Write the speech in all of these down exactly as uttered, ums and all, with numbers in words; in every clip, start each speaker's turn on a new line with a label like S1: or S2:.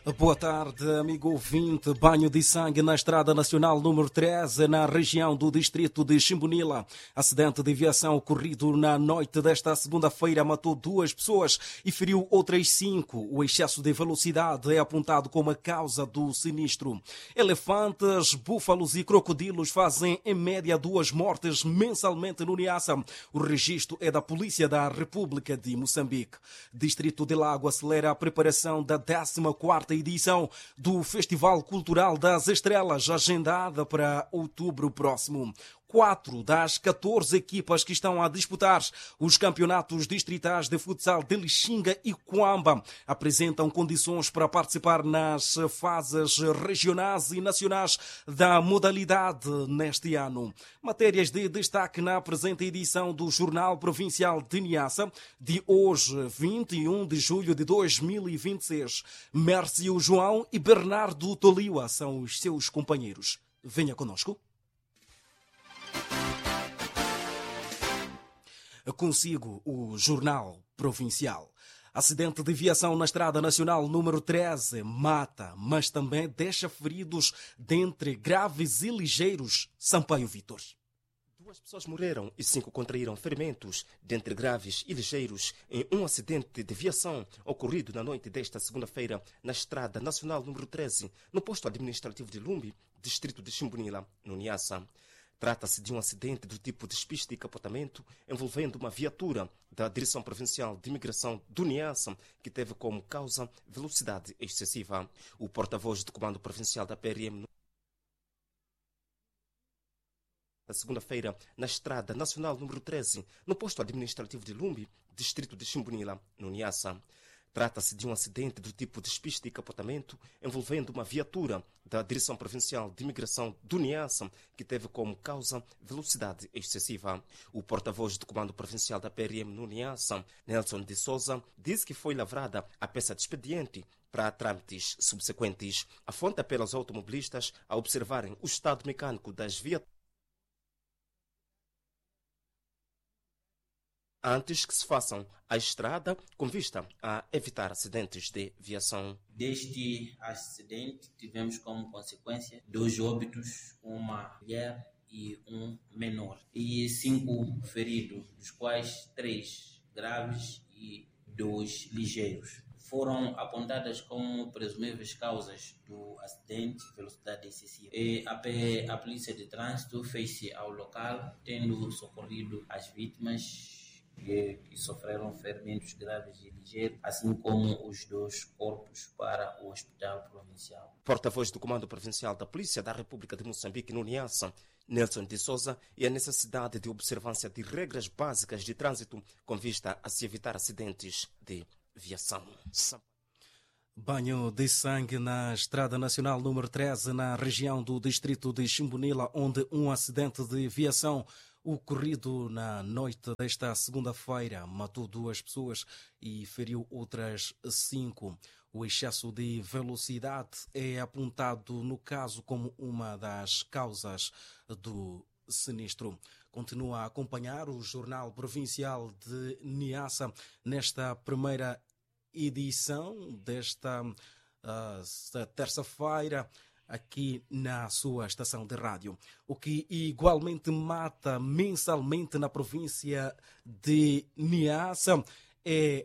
S1: Boa tarde, amigo ouvinte. Banho de sangue na Estrada Nacional número treze, na região do distrito de Chimbunila. Acidente de viação ocorrido na noite desta segunda-feira matou duas pessoas e feriu outras cinco. O excesso de velocidade é apontado como a causa do sinistro. Elefantes, búfalos e crocodilos fazem em média duas mortes mensalmente no Niassa. O registro é da Polícia da República de Moçambique. Distrito de Lago acelera a preparação da décima quarta edição do Festival Cultural das Estrelas, agendada para outubro próximo. Quatro das catorze equipas que estão a disputar os campeonatos distritais de futsal de Lixinga e Coamba apresentam condições para participar nas fases regionais e nacionais da modalidade neste ano. Matérias de destaque na presente edição do Jornal Provincial de Niassa, de hoje, vinte e um de julho de dois mil e vinte e seis. Mércio João e Bernardo Toliwa são os seus companheiros. Venha conosco. Consigo o Jornal Provincial. Acidente de viação na Estrada Nacional número treze mata, mas também deixa feridos dentre graves e ligeiros. Sampaio Vitor.
S2: Duas pessoas morreram e cinco contraíram ferimentos, dentre graves e ligeiros, em um acidente de viação ocorrido na noite desta segunda-feira na Estrada Nacional número treze, no posto administrativo de Lumbi, distrito de Chimbunila, no Niassa. Trata-se de um acidente do tipo despiste e capotamento envolvendo uma viatura da Direção Provincial de Imigração do Niassa que teve como causa velocidade excessiva. O porta-voz do Comando Provincial da P R M na segunda-feira na Estrada Nacional número treze, no posto administrativo de Lumbi, distrito de Chimbunila, no Niassa. Trata-se de um acidente do tipo despiste e capotamento envolvendo uma viatura da Direção Provincial de Imigração do Niassa que teve como causa velocidade excessiva. O porta-voz do Comando Provincial da P R M no Niassa, Nelson de Souza, disse que foi lavrada a peça de expediente para trâmites subsequentes. A fonte apela aos automobilistas a observarem o estado mecânico das viaturas antes que se façam a estrada, com vista a evitar acidentes de viação.
S3: Deste acidente, tivemos como consequência dois óbitos, uma mulher e um menor, e cinco feridos, dos quais três graves e dois ligeiros. Foram apontadas como presumíveis causas do acidente, velocidade excessiva. E a, P, a Polícia de Trânsito fez-se ao local, tendo socorrido as vítimas que, que sofreram ferimentos graves e ligeiros, assim como os dois corpos para o Hospital Provincial.
S2: Porta-voz do Comando Provincial da Polícia da República de Moçambique no Niassa, Nelson de Souza, e a necessidade de observância de regras básicas de trânsito com vista a se evitar acidentes de viação.
S1: Banho de sangue na Estrada Nacional número treze, na região do distrito de Chimbunila, onde um acidente de viação ocorrido na noite desta segunda-feira matou duas pessoas e feriu outras cinco. O excesso de velocidade é apontado no caso como uma das causas do sinistro. Continua a acompanhar o Jornal Provincial de Niassa nesta primeira edição desta uh, terça-feira, aqui na sua estação de rádio. O que igualmente mata mensalmente na província de Niassa é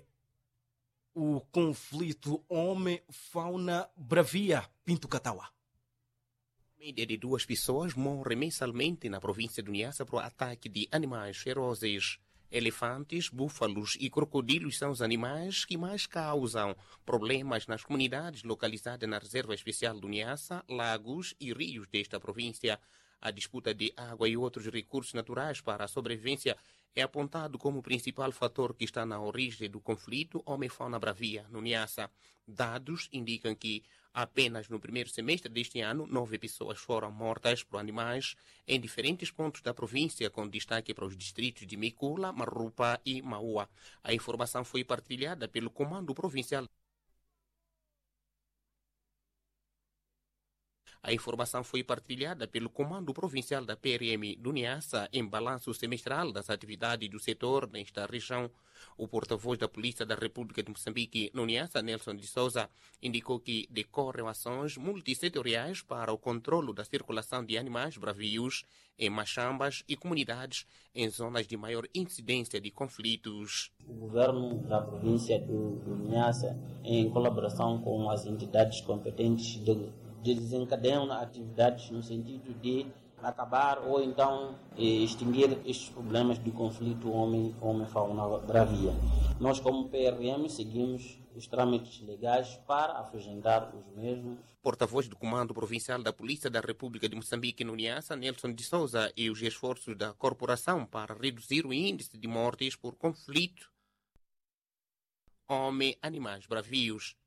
S1: o conflito homem-fauna-bravia Pinto Cataua.
S4: Média de duas pessoas morrem mensalmente na província de Niassa por ataque de animais ferozes. Elefantes, búfalos e crocodilos são os animais que mais causam problemas nas comunidades localizadas na Reserva Especial do Niassa, lagos e rios desta província. A disputa de água e outros recursos naturais para a sobrevivência é apontado como o principal fator que está na origem do conflito homem-fauna-bravia no Niassa. Dados indicam que apenas no primeiro semestre deste ano, nove pessoas foram mortas por animais em diferentes pontos da província, com destaque para os distritos de Micula, Marupa e Maua. A informação foi partilhada pelo Comando Provincial. A informação foi partilhada pelo Comando Provincial da P R M do Niassa em balanço semestral das atividades do setor nesta região. O porta-voz da Polícia da República de Moçambique no Niassa, Nelson de Souza, indicou que decorrem ações multissetoriais para o controlo da circulação de animais bravios em machambas e comunidades em zonas de maior incidência de conflitos.
S3: O governo da província do, do Niassa, em colaboração com as entidades competentes, de, de desencadeiam atividades no sentido de acabar ou então extinguir estes problemas de conflito homem-fauna bravia. Nós, como P R M, seguimos os trâmites legais para afugentar os mesmos.
S4: Porta-voz do Comando Provincial da Polícia da República de Moçambique no Niassa, Nelson de Souza, e os esforços da corporação para reduzir o índice de mortes por conflito homem-animais bravios.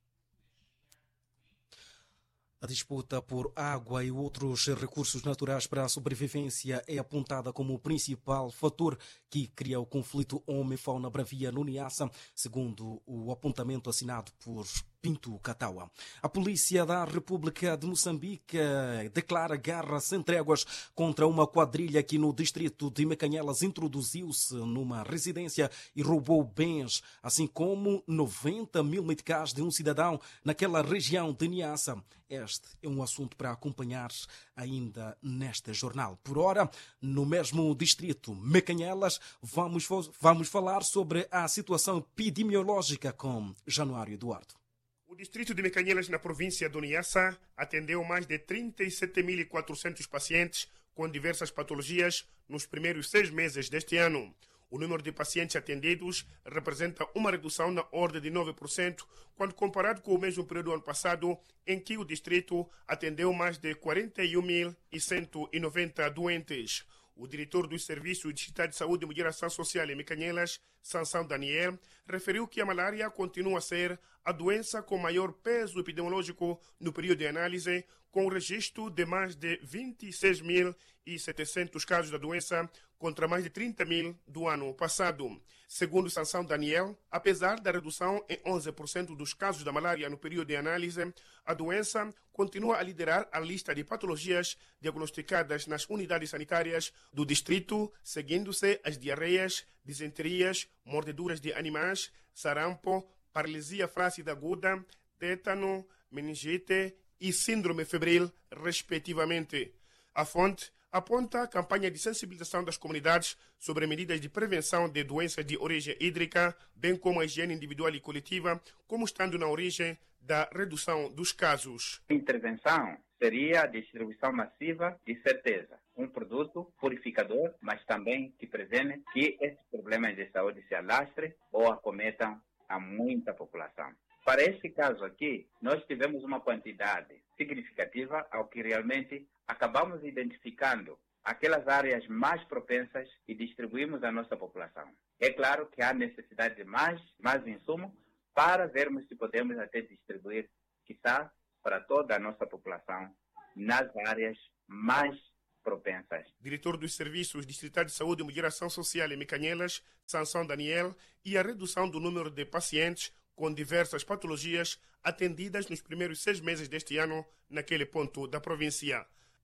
S1: A disputa por água e outros recursos naturais para a sobrevivência é apontada como o principal fator que cria o conflito homem-fauna bravia no Niassa, segundo o apontamento assinado por Pinto Cataua. A Polícia da República de Moçambique declara guerra sem tréguas contra uma quadrilha que no distrito de Mecanhelas introduziu-se numa residência e roubou bens, assim como noventa mil meticais de um cidadão naquela região de Niassa. Este é um assunto para acompanhar ainda neste jornal. Por ora, no mesmo distrito Mecanhelas, vamos, vamos falar sobre a situação epidemiológica com Januário Eduardo.
S5: O distrito de Mecanhelas, na província do Niassa, atendeu mais de trinta e sete mil e quatrocentos pacientes com diversas patologias nos primeiros seis meses deste ano. O número de pacientes atendidos representa uma redução na ordem de nove por cento, quando comparado com o mesmo período do ano passado, em que o distrito atendeu mais de quarenta e um mil cento e noventa doentes. O diretor dos Serviços Distritais de Saúde e Moderação Social em Mecanhelas, Sansão Daniel, referiu que a malária continua a ser a doença com maior peso epidemiológico no período de análise, com o registro de mais de vinte e seis mil e setecentos casos da doença, contra mais de trinta mil do ano passado. Segundo Sansão Daniel, apesar da redução em onze por cento dos casos da malária no período de análise, a doença continua a liderar a lista de patologias diagnosticadas nas unidades sanitárias do distrito, seguindo-se as diarreias, disenterias, mordeduras de animais, sarampo, paralisia flácida aguda, tétano, meningite e síndrome febril, respectivamente. A fonte aponta a campanha de sensibilização das comunidades sobre medidas de prevenção de doenças de origem hídrica, bem como a higiene individual e coletiva, como estando na origem da redução dos casos.
S6: A intervenção seria a distribuição massiva de certeza, um produto purificador, mas também que prevene que esses problemas de saúde se alastrem ou acometam a muita população. Para este caso aqui, nós tivemos uma quantidade significativa ao que realmente acabamos identificando aquelas áreas mais propensas e distribuímos a nossa população. É claro que há necessidade de mais, mais insumo para vermos se podemos até distribuir, quiçá, para toda a nossa população nas áreas mais propensas.
S5: Diretor dos Serviços Distritais de Saúde e Moderação Social em Mecanhelas, Sansão Daniel, e a redução do número de pacientes com diversas patologias atendidas nos primeiros seis meses deste ano naquele ponto da província.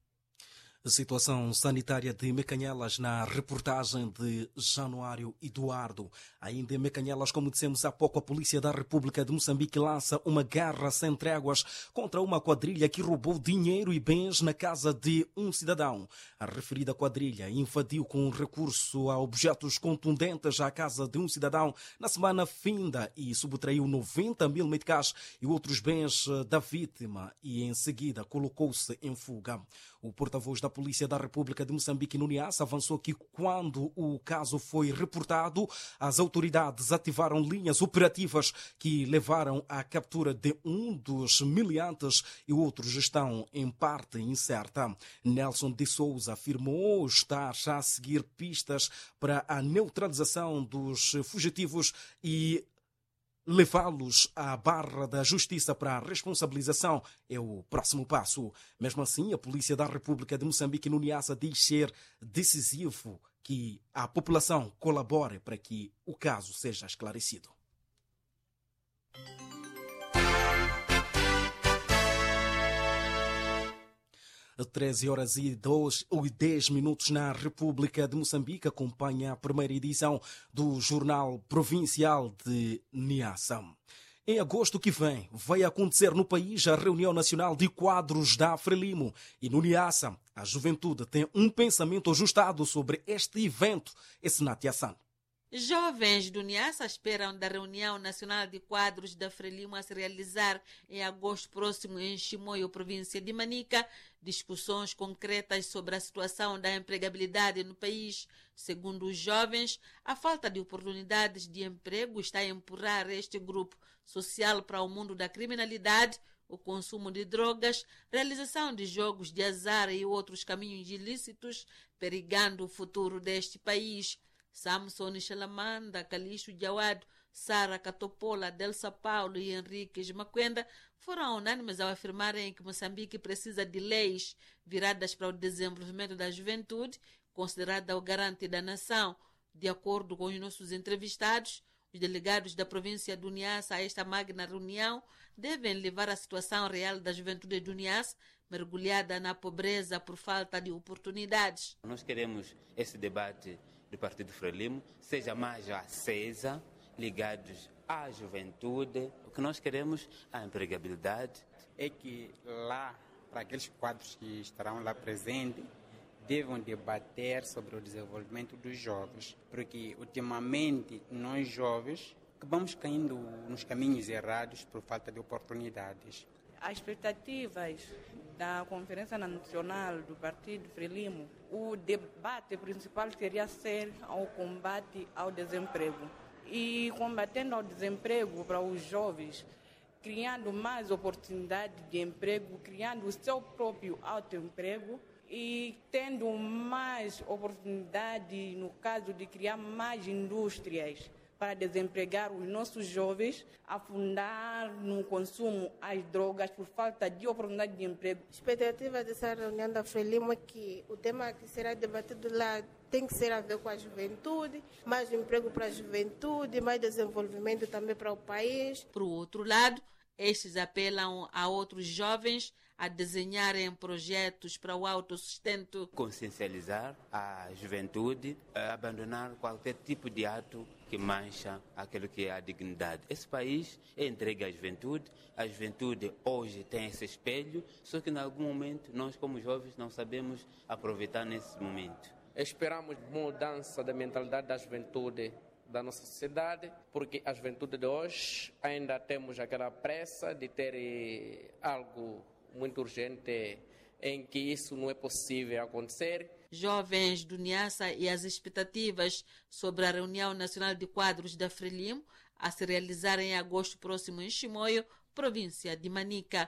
S1: Situação sanitária de Mecanhelas na reportagem de Januário Eduardo. Ainda em Mecanhelas, como dissemos há pouco, a Polícia da República de Moçambique lança uma guerra sem tréguas contra uma quadrilha que roubou dinheiro e bens na casa de um cidadão. A referida quadrilha invadiu com recurso a objetos contundentes à casa de um cidadão na semana finda e subtraiu noventa mil meticais e outros bens da vítima e em seguida colocou-se em fuga. O porta-voz da Polícia da República de Moçambique no Niassa avançou que quando o caso foi reportado, as autoridades ativaram linhas operativas que levaram à captura de um dos miliantes e outros estão em parte incerta. Nelson de Souza afirmou estar a seguir pistas para a neutralização dos fugitivos e levá-los à barra da justiça para a responsabilização é o próximo passo. Mesmo assim, a Polícia da República de Moçambique no Niassa diz ser decisivo que a população colabore para que o caso seja esclarecido. treze horas e dez minutos na República de Moçambique. Acompanha a primeira edição do Jornal Provincial de Niassa. Em agosto que vem, vai acontecer no país a reunião nacional de quadros da Frelimo. E no Niassa, a juventude tem um pensamento ajustado sobre este evento. Esse Natiassan.
S7: Jovens do Niassa esperam da reunião nacional de quadros da Frelimo a se realizar em agosto próximo em Chimoio, província de Manica, discussões concretas sobre a situação da empregabilidade no país. Segundo os jovens, a falta de oportunidades de emprego está a empurrar este grupo social para o mundo da criminalidade, o consumo de drogas, realização de jogos de azar e outros caminhos ilícitos, perigando o futuro deste país. Samson Shalamanda, Calixto Jawad, Sara Catopola, Delsa Paulo e Henrique Maquenda foram unânimes ao afirmarem que Moçambique precisa de leis viradas para o desenvolvimento da juventude, considerada o garante da nação. De acordo com os nossos entrevistados, os delegados da província do Niassa a esta magna reunião devem levar a situação real da juventude do Niassa, mergulhada na pobreza por falta de oportunidades.
S8: Nós queremos esse debate do Partido Frelimo seja mais acesa, ligados à juventude. O que nós queremos, a empregabilidade.
S9: É que lá, para aqueles quadros que estarão lá presentes, devam debater sobre o desenvolvimento dos jovens, porque ultimamente nós jovens acabamos caindo nos caminhos errados por falta de oportunidades.
S10: As expectativas da Conferência Nacional do Partido Frelimo, o debate principal seria ser ao combate ao desemprego. E combatendo ao desemprego para os jovens, criando mais oportunidade de emprego, criando o seu próprio autoemprego e tendo mais oportunidade no caso de criar mais indústrias para desempregar os nossos jovens, afundar no consumo às drogas por falta de oportunidade de emprego.
S11: A expectativa dessa reunião da Frelimo é que o tema que será debatido lá tem que ser a ver com a juventude, mais emprego para a juventude, mais desenvolvimento também para o país.
S7: Por outro lado, estes apelam a outros jovens a desenharem projetos para o autossustento.
S8: Consciencializar a juventude, a abandonar qualquer tipo de ato que mancha aquilo que é a dignidade. Esse país é entregue à juventude, a juventude hoje tem esse espelho, só que em algum momento nós como jovens não sabemos aproveitar nesse momento.
S12: Esperamos mudança da mentalidade da juventude da nossa sociedade, porque a juventude de hoje ainda temos aquela pressa de ter algo muito urgente em que isso não é possível acontecer.
S7: Jovens do Niassa e as expectativas sobre a reunião nacional de quadros da Frelimo a se realizar em agosto próximo em Chimoio, província de Manica.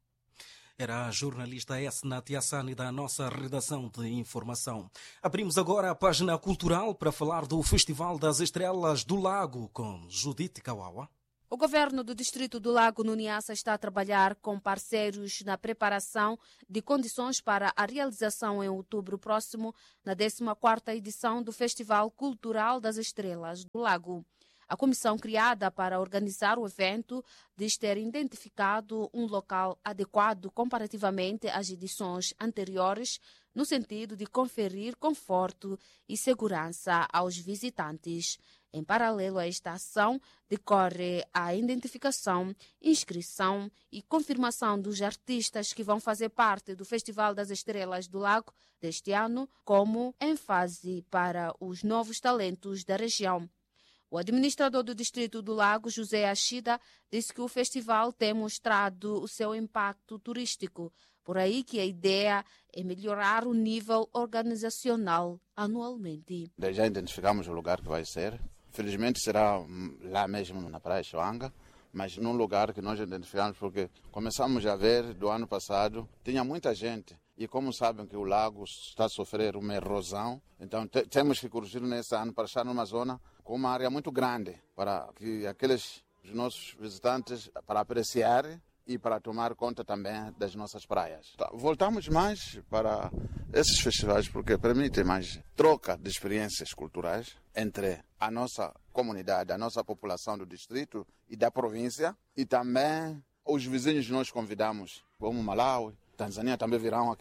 S1: Era a jornalista Esna Tiassani da nossa redação de informação. Abrimos agora a página cultural para falar do Festival das Estrelas do Lago com Judite Kawawa.
S13: O governo do Distrito do Lago no Niassa está a trabalhar com parceiros na preparação de condições para a realização em outubro próximo na décima quarta edição do Festival Cultural das Estrelas do Lago. A comissão criada para organizar o evento diz ter identificado um local adequado comparativamente às edições anteriores, no sentido de conferir conforto e segurança aos visitantes. Em paralelo a esta ação, decorre a identificação, inscrição e confirmação dos artistas que vão fazer parte do Festival das Estrelas do Lago deste ano, como ênfase para os novos talentos da região. O administrador do Distrito do Lago, José Achida, disse que o festival tem mostrado o seu impacto turístico, por aí que a ideia é melhorar o nível organizacional anualmente.
S14: Já identificamos o lugar que vai ser. Felizmente será lá mesmo na Praia Choanga, mas num lugar que nós identificamos porque começamos a ver do ano passado, tinha muita gente. E como sabem que o lago está a sofrer uma erosão, então te, temos que corrigir nesse ano para estar numa zona com uma área muito grande, para que aqueles os nossos visitantes, para apreciar e para tomar conta também das nossas praias. Voltamos mais para esses festivais porque permitem mais troca de experiências culturais entre a nossa comunidade, a nossa população do distrito e da província, e também os vizinhos nós convidamos, como Malawi, Tanzânia também virão aqui,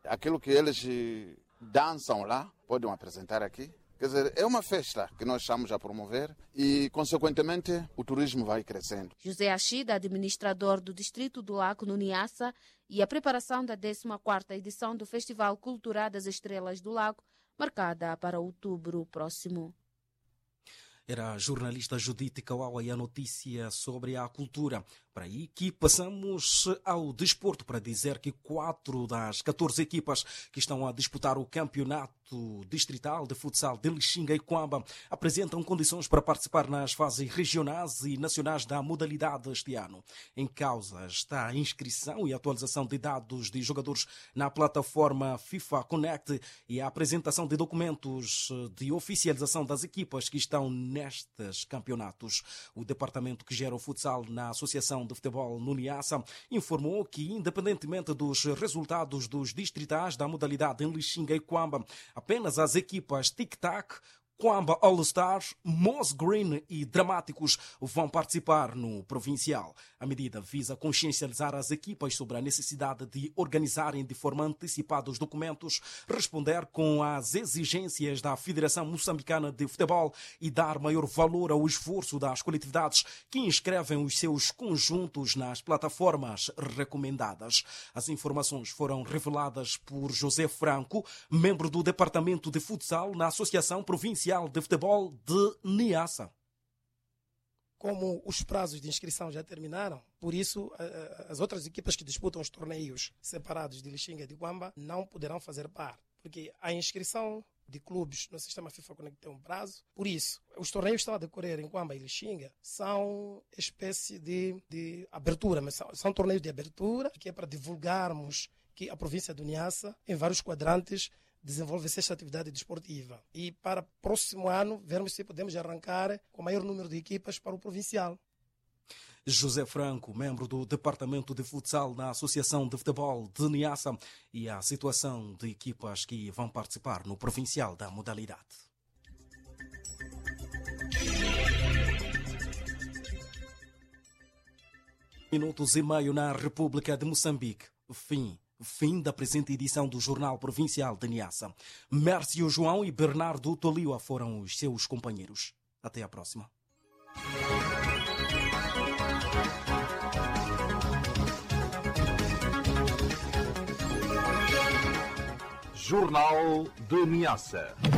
S14: aquilo que eles dançam lá, podem apresentar aqui. Quer dizer, é uma festa que nós estamos a promover e, consequentemente, o turismo vai crescendo.
S13: José Achida, administrador do Distrito do Lago, no Niassa, e a preparação da décima quarta edição do Festival Cultural das Estrelas do Lago, marcada para outubro próximo.
S1: Era a jornalista Judite Kawawa e a notícia sobre a cultura. Para aí que passamos ao desporto para dizer que quatro das catorze equipas que estão a disputar o campeonato distrital de futsal de Lixinga e Quamba apresentam condições para participar nas fases regionais e nacionais da modalidade este ano. Em causa está a inscrição e atualização de dados de jogadores na plataforma FIFA Connect e a apresentação de documentos de oficialização das equipas que estão nestes campeonatos. O departamento que gera o futsal na Associação de Futebol no Niassa informou que, independentemente dos resultados dos distritais da modalidade em Lixinga e Quamba, apenas as equipas Tic-Tac, Quamba All-Stars, Moss Green e Dramáticos vão participar no provincial. A medida visa consciencializar as equipas sobre a necessidade de organizarem de forma antecipada os documentos, responder com as exigências da Federação Moçambicana de Futebol e dar maior valor ao esforço das coletividades que inscrevem os seus conjuntos nas plataformas recomendadas. As informações foram reveladas por José Franco, membro do Departamento de Futsal na Associação Provincial de Futebol de Niassa.
S15: Como os prazos de inscrição já terminaram, por isso as outras equipas que disputam os torneios separados de Lixinga e de Quamba não poderão fazer par, porque a inscrição de clubes no sistema FIFA Connect tem um prazo. Por isso, os torneios que estão a decorrer em Quamba e Lixinga são espécie de, de abertura, mas são, são torneios de abertura, que é para divulgarmos que a província do Niassa, em vários quadrantes, desenvolve-se esta atividade desportiva. E para o próximo ano, vermos se podemos arrancar com o maior número de equipas para o provincial.
S1: José Franco, membro do Departamento de Futsal na Associação de Futebol de Niassa, e a situação de equipas que vão participar no provincial da modalidade. Minutos e meio na República de Moçambique. Fim. Fim da presente edição do Jornal Provincial de Niassa. Mércio João e Bernardo Toliua foram os seus companheiros. Até a próxima.
S16: Jornal de Niassa.